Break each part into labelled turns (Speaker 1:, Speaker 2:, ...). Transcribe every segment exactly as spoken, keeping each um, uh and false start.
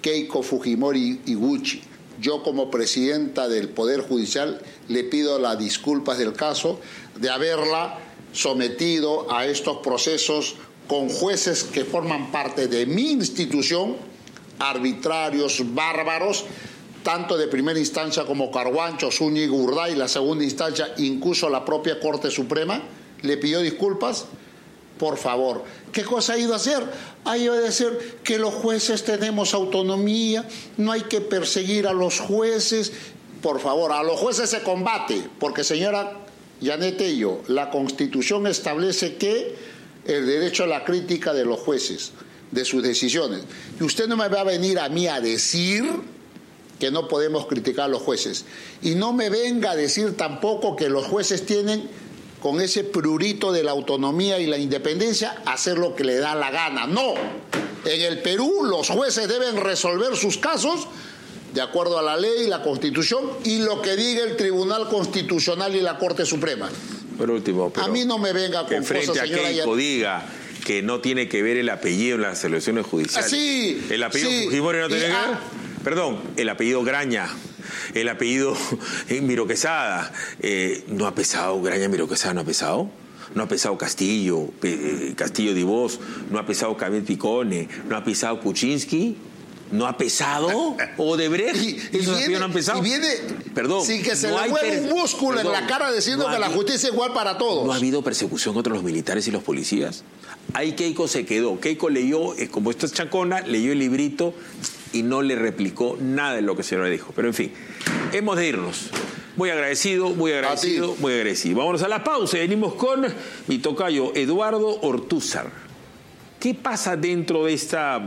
Speaker 1: Keiko Fujimori Iguchi. Yo, como presidenta del Poder Judicial, le pido las disculpas del caso de haberla sometido a estos procesos con jueces que forman parte de mi institución, arbitrarios, bárbaros, tanto de primera instancia como Carhuancho, Zúñiga, Urday, la segunda instancia, incluso la propia Corte Suprema, le pidió disculpas. Por favor, ¿qué cosa ha ido a hacer? Ha ido a decir que los jueces tenemos autonomía, no hay que perseguir a los jueces. Por favor, a los jueces se combate, porque, señora Janet Tello, la Constitución establece que el derecho a la crítica de los jueces, de sus decisiones. Y usted no me va a venir a mí a decir que no podemos criticar a los jueces. Y no me venga a decir tampoco que los jueces tienen, con ese prurito de la autonomía y la independencia, hacer lo que le da la gana. No, en el Perú los jueces deben resolver sus casos de acuerdo a la ley, la Constitución y lo que diga el Tribunal Constitucional y la Corte Suprema.
Speaker 2: Por último, pero
Speaker 1: a mí no me venga con
Speaker 2: que frente
Speaker 1: cosas,
Speaker 2: a
Speaker 1: señora
Speaker 2: Keiko
Speaker 1: Yan...
Speaker 2: diga que no tiene que ver el apellido en las elecciones judiciales.
Speaker 1: Ah, sí,
Speaker 2: el apellido
Speaker 1: sí.
Speaker 2: Fujimori no tiene
Speaker 1: y,
Speaker 2: que ver.
Speaker 1: ah,
Speaker 2: Perdón, el apellido Graña, el apellido Miro Quesada, eh, ¿no ha pesado Graña, Miro Quesada no ha pesado? No ha pesado Castillo, eh, Castillo Divos, no ha pesado Cabet Picone, no ha pesado Kuczynski, no ha pesado Odebrecht,
Speaker 1: y, y
Speaker 2: esos
Speaker 1: viene,
Speaker 2: no han pesado.
Speaker 1: Y viene
Speaker 2: perdón,
Speaker 1: sin que se
Speaker 2: no
Speaker 1: le mueva un músculo
Speaker 2: perdón,
Speaker 1: en la cara diciendo
Speaker 2: no
Speaker 1: que la justicia es igual para todos.
Speaker 2: ¿No ha habido persecución contra los militares y los policías? Ahí Keiko se quedó. Keiko leyó, eh, como esto es chacona, leyó el librito y no le replicó nada de lo que el señor le dijo. Pero en fin, hemos de irnos. Muy agradecido, muy agradecido, muy agradecido. Vámonos a la pausa y venimos con mi tocayo Eduardo Ortúzar. ¿Qué pasa dentro de esta,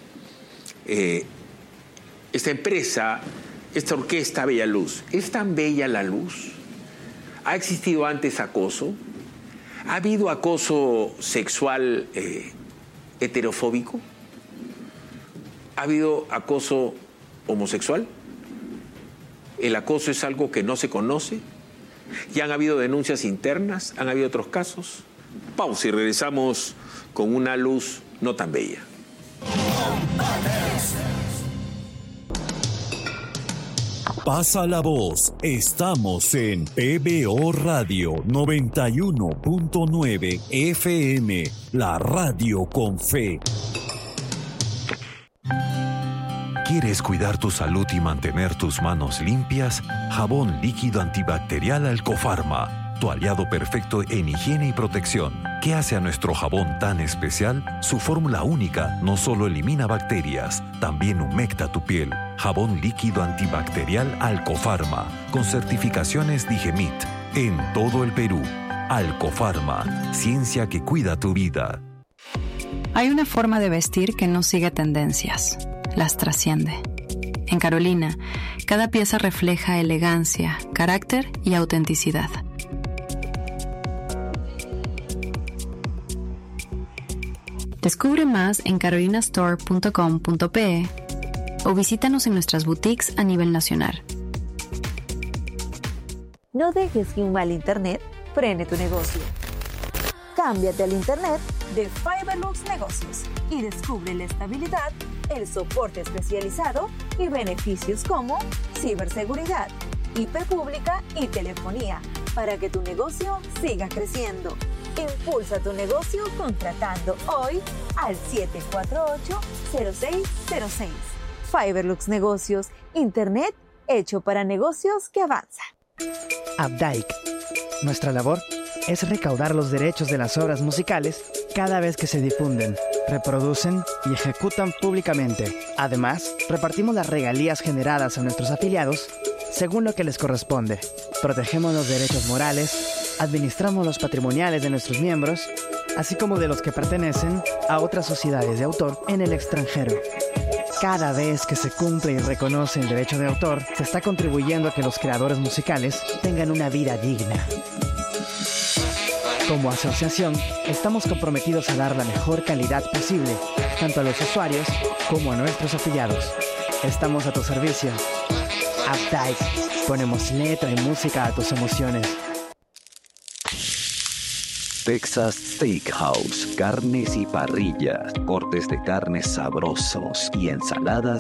Speaker 2: eh, esta empresa, esta orquesta Bella Luz? ¿Es tan bella la luz? ¿Ha existido antes acoso? ¿Ha habido acoso sexual eh, heterofóbico? ¿Ha habido acoso homosexual? ¿El acoso es algo que no se conoce? ¿Ya han habido denuncias internas? ¿Han habido otros casos? Pausa y regresamos con una luz no tan bella.
Speaker 3: Pasa la voz. Estamos en P B O Radio noventa y uno punto nueve F M, la radio con fe. ¿Quieres cuidar tu salud y mantener tus manos limpias? Jabón líquido antibacterial Alcofarma, tu aliado perfecto en higiene y protección. ¿Qué hace a nuestro jabón tan especial? Su fórmula única no solo elimina bacterias, también humecta tu piel. Jabón líquido antibacterial Alcofarma, con certificaciones Digemit, en todo el Perú. Alcofarma, ciencia que cuida tu vida.
Speaker 4: Hay una forma de vestir que no sigue tendencias, las trasciende. En Carolina, cada pieza refleja elegancia, carácter y autenticidad. Descubre más en carolina store punto com punto pe o visítanos en nuestras boutiques a nivel nacional.
Speaker 5: No dejes que un mal internet frene tu negocio. Cámbiate al internet de Fiberlux Negocios y descubre la estabilidad, el soporte especializado y beneficios como ciberseguridad, I P pública y telefonía para que tu negocio siga creciendo. Impulsa tu negocio contratando hoy al siete cuatro ocho, cero seis cero seis. Fiberlux Negocios, internet hecho para negocios que avanzan.
Speaker 6: Updike. Nuestra labor es recaudar los derechos de las obras musicales cada vez que se difunden, reproducen y ejecutan públicamente. Además, repartimos las regalías generadas a nuestros afiliados según lo que les corresponde. Protegemos los derechos morales, administramos los patrimoniales de nuestros miembros, así como de los que pertenecen a otras sociedades de autor en el extranjero. Cada vez que se cumple y reconoce el derecho de autor, se está contribuyendo a que los creadores musicales tengan una vida digna. Como asociación, estamos comprometidos a dar la mejor calidad posible, tanto a los usuarios como a nuestros afiliados. Estamos a tu servicio. Updike. Ponemos letra y música a tus emociones.
Speaker 7: Texas Steakhouse, carnes y parrillas, cortes de carnes sabrosos y ensaladas